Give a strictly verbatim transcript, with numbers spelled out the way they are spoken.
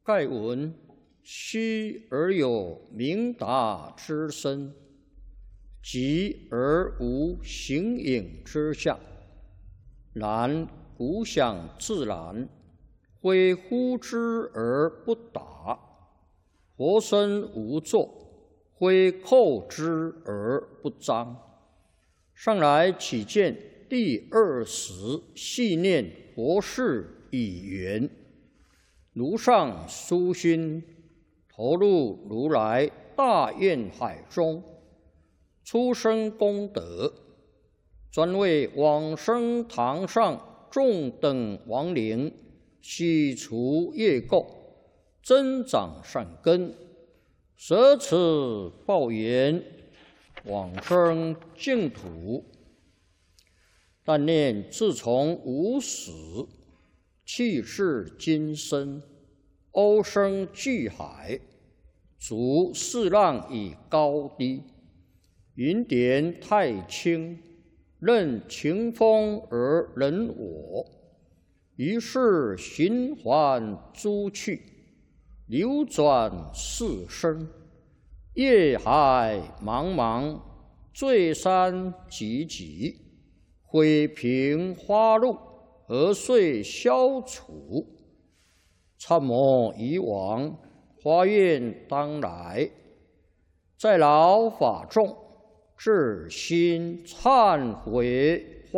盖闻虚而有明达之身，寂而无形影之相。然古想自然，非呼之而不答；活身无作，非叩之而不彰。上来起见第二十细念佛事已圆，如上殊心，投入如来大愿海中，出生功德，专为往生堂上众等亡灵洗除业垢，增长善根，舍此报缘，往生净土。但念自从无始，气至今生，欧生巨海，逐四浪以高低，云点太清，任情风而人我。于是循环诸趣，流转四生，业海茫茫，罪山急急，毁平花路，何遂消除？参谋以往，发愿当来，在劳法众，至心忏悔。